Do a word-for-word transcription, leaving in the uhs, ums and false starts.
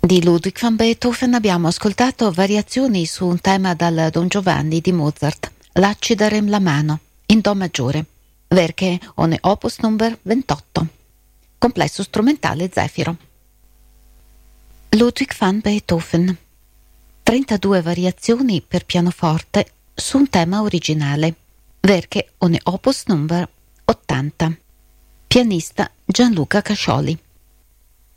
Di Ludwig van Beethoven abbiamo ascoltato variazioni su un tema dal Don Giovanni di Mozart, Laciderem la mano, in Do maggiore, Werke ohne opus numero ventotto, complesso strumentale Zefiro. Ludwig van Beethoven, trentadue variazioni per pianoforte su un tema originale, Werke ohne opus numero ottanta, pianista Gianluca Cascioli.